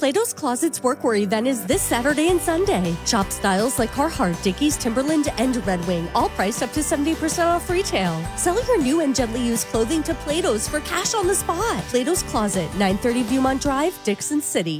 Plato's Closet's Workwear event is this Saturday and Sunday. Shop styles like Carhartt, Dickies, Timberland, and Red Wing, all priced up to 70% off retail. Sell your new and gently used clothing to Plato's for cash on the spot. Plato's Closet, 930 Viewmont Drive, Dixon City.